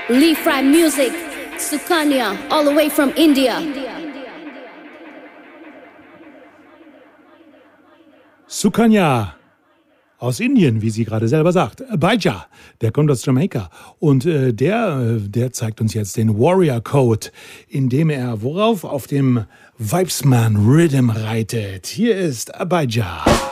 Lee Fry Music, Sukanya, all the way from India. Sukanya aus Indien, wie sie gerade selber sagt. Baija, der kommt aus Jamaika. Und der zeigt uns jetzt den Warrior Code, indem er worauf? Auf dem Vibesman Rhythm reitet. Hier ist Baija.